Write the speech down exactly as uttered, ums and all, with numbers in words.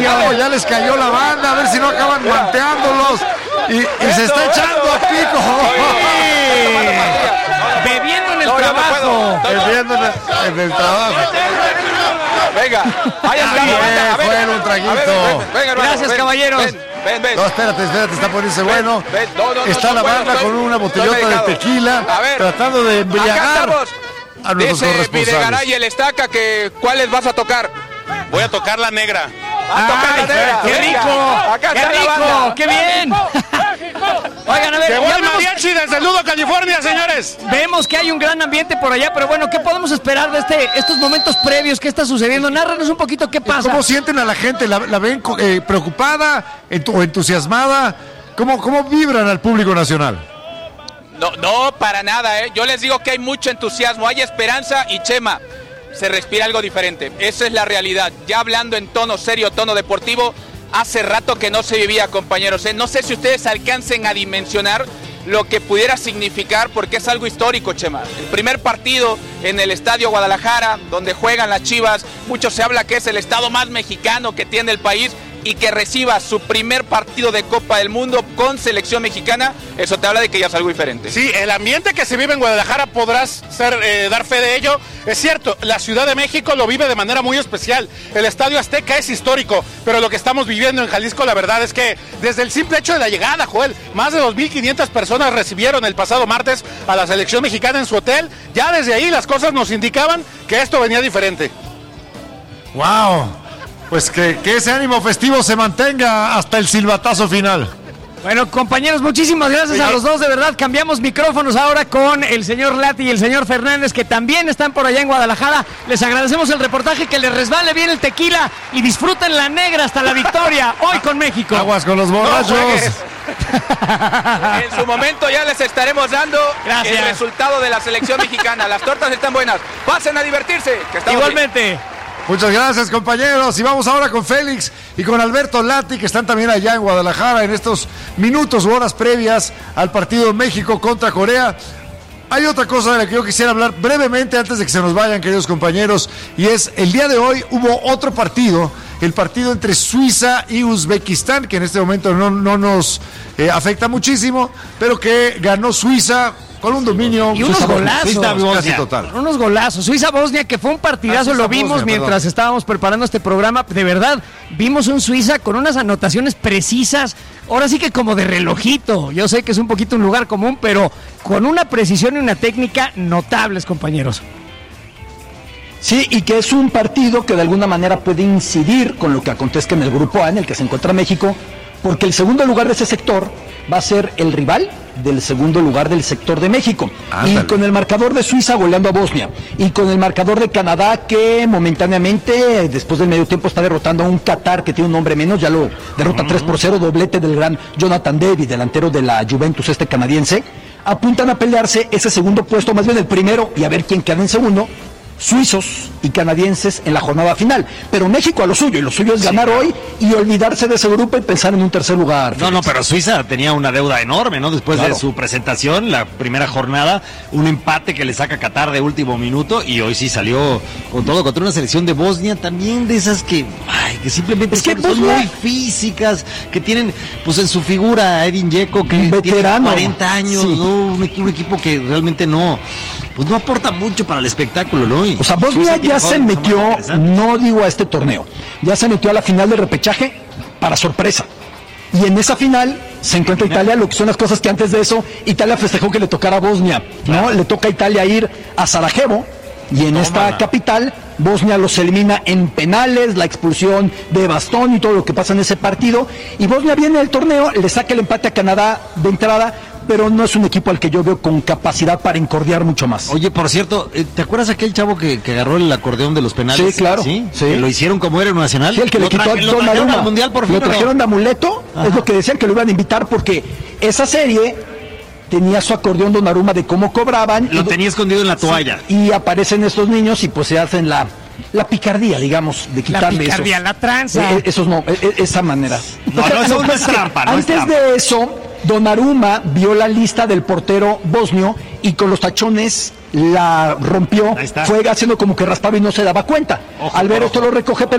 Oh, ya les cayó la banda, a ver si no acaban manteándolos. Y, y se está echando a pico. Bebiendo en el no, trabajo. No, no. Bebiendo en el, en el trabajo. Venga, ahí está la banda. A ver, bueno, un traguito. a ver, ven, ven, ven, hermano, Gracias, ven, caballeros. Ven, ven, ven. No, espérate, espérate, está poniéndose bueno. ven, no, no, está no, la bueno, banda estoy- con una estoy botellota de medicado. tequila, A ver, tratando de Acá embriagar estamos. a nuestros Dice corresponsales. Videgaray y el Estaca que ¿cuáles vas a tocar? Voy a tocar la negra. A tocar Ay, la negra. ¡Qué Venga, rico! acá ¡Qué está la rico! banda. ¡Qué bien! Oigan, a ver, Llegó ya el vemos, mariachi desde el Nudo, California, señores. vemos que hay un gran ambiente por allá, pero bueno, ¿qué podemos esperar de este, estos momentos previos? ¿Qué está sucediendo? Nárranos un poquito qué pasa. ¿Cómo sienten a la gente? ¿La, la ven eh, preocupada entu- o entusiasmada? ¿Cómo, ¿Cómo vibran al público nacional? No, no, para nada, ¿eh? Yo les digo que hay mucho entusiasmo, hay esperanza y Chema, se respira algo diferente. Esa es la realidad. Ya hablando en tono serio, tono deportivo, hace rato que no se vivía, compañeros, ¿eh? No sé si ustedes alcancen a dimensionar lo que pudiera significar, porque es algo histórico, Chema. El primer partido en el Estadio Guadalajara, donde juegan las Chivas, mucho se habla que es el estado más mexicano que tiene el país, y que reciba su primer partido de Copa del Mundo con selección mexicana, eso te habla de que ya es algo diferente. Sí, el ambiente que se vive en Guadalajara podrás ser, eh, dar fe de ello. Es cierto, la Ciudad de México lo vive de manera muy especial. El Estadio Azteca es histórico, pero lo que estamos viviendo en Jalisco, la verdad es que desde el simple hecho de la llegada, Joel, más de dos mil quinientas personas recibieron el pasado martes a la selección mexicana en su hotel. Ya desde ahí las cosas nos indicaban que esto venía diferente. ¡Wow! Pues que, que ese ánimo festivo se mantenga hasta el silbatazo final. Bueno, compañeros, muchísimas gracias a los dos, de verdad. Cambiamos micrófonos ahora con el señor Lati y el señor Fernández, que también están por allá en Guadalajara. Les agradecemos el reportaje, que les resbale bien el tequila y disfruten la negra hasta la victoria hoy con México. Aguas con los borrachos. En su momento ya les estaremos dando Gracias. el resultado de la selección mexicana. Las tortas están buenas. Pasen a divertirse. Que estamos Igualmente. Muchas gracias, compañeros. Y vamos ahora con Félix y con Alberto Lati, que están también allá en Guadalajara en estos minutos u horas previas al partido de México contra Corea. Hay otra cosa de la que yo quisiera hablar brevemente antes de que se nos vayan, queridos compañeros, y es el día de hoy hubo otro partido, el partido entre Suiza y Uzbekistán, que en este momento no, no nos eh, afecta muchísimo, pero que ganó Suiza con un dominio Y unos Suiza- golazos. Suiza- casi Bosnia. total. Unos golazos. Suiza-Bosnia, que fue un partidazo, Ah, lo vimos Suiza-Bosnia, mientras perdón. estábamos preparando este programa. De verdad, vimos un Suiza con unas anotaciones precisas, ahora sí que como de relojito. Yo sé que es un poquito un lugar común, pero con una precisión y una técnica notables, compañeros. Sí, y que es un partido que de alguna manera puede incidir con lo que acontezca en el grupo A, en el que se encuentra México, porque el segundo lugar de ese sector va a ser el rival del segundo lugar del sector de México. Ándale. Y con el marcador de Suiza goleando a Bosnia, y con el marcador de Canadá, que momentáneamente, después del medio tiempo, está derrotando a un Qatar que tiene un hombre menos, ya lo derrota tres por cero, doblete del gran Jonathan David, delantero de la Juventus este canadiense. Apuntan a pelearse ese segundo puesto, más bien el primero, y a ver quién queda en segundo, suizos y canadienses en la jornada final. Pero México a lo suyo, y lo suyo es ganar hoy y olvidarse de ese grupo y pensar en un tercer lugar. No, no, pero Suiza tenía una deuda enorme, ¿no? Después Claro. de su presentación, la primera jornada, un empate que le saca Qatar de último minuto, y hoy sí salió con todo contra una selección de Bosnia también, de esas que, ay, que simplemente Es que son, son Bosnia- muy físicas, que tienen pues en su figura a Edin Dzeko, que Un tiene veterano. cuarenta años, Sí. ¿no? Un, equi- un equipo que realmente no, pues no aporta mucho para el espectáculo, ¿no? Y O sea, Bosnia Suiza tiene ya se jugadores más metió, interesantes. no digo a este torneo, ya se metió a la final de repechaje para sorpresa. Y en esa final se encuentra Italia, lo que son las cosas que antes de eso, Italia festejó que le tocara a Bosnia, ¿no? Le toca a Italia ir a Sarajevo, y en esta capital, Bosnia los elimina en penales, la expulsión de Bastón y todo lo que pasa en ese partido. Y Bosnia viene del torneo, le saca el empate a Canadá de entrada, pero no es un equipo al que yo veo con capacidad para encordiar mucho más. Oye, por cierto, eh, ¿te acuerdas aquel chavo que, que agarró el acordeón de los penales? Sí, claro. Sí, Sí. Que lo hicieron como héroe nacional. Sí, el que le Lo quitó traje- a lo trajeron Donnarumma. al mundial por fin. Lo ¿o no? trajeron de amuleto, Ajá. es lo que decían que lo iban a invitar, porque esa serie tenía su acordeón Donnarumma de cómo cobraban. Lo y, tenía escondido en la toalla. y aparecen estos niños y pues se hacen la, la picardía, digamos, de La quitarle picardía, esos. la tranza. Eh, eh, esos no, eh, eh, esa manera. No, no, eso no es que trampa, no es antes trampa. de eso, Donnarumma vio la lista del portero bosnio y con los tachones la rompió, Ahí está. fue haciendo como que raspaba y no se daba cuenta. Ojo Al ver por esto ojo. lo recoge, pero